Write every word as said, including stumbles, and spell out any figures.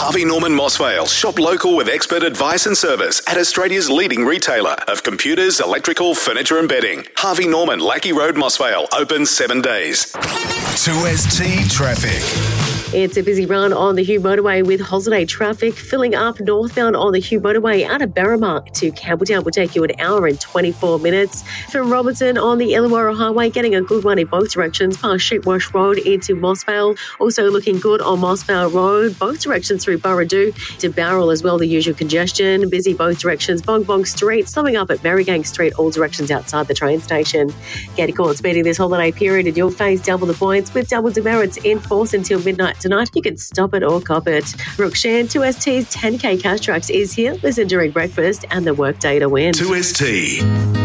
Harvey Norman Mossvale. Shop local with expert advice and service at Australia's leading retailer of computers, electrical, furniture and bedding. Harvey Norman, Lackey Road, Mossvale. Open seven days. two S T Traffic. It's a busy run on the Hugh Motorway with holiday traffic filling up northbound on the Hugh Motorway out of Berrimah to Campbelltown will take you an hour and twenty-four minutes. From Robertson on the Illawarra Highway, getting a good one in both directions past Sheepwash Road into Mossvale. Also looking good on Mossvale Road, both directions through Burradoo to Bowral as well, the usual congestion. Busy both directions, Bong Bong Street, slowing up at Merrygang Street, all directions outside the train station. Get caught speeding this holiday period and you'll face double the points with double demerits in force until midnight tonight. You can stop it or cop it. Rukshan, two S T's ten K Cash Tracks is here. Listen during breakfast and the workday to win. two S T.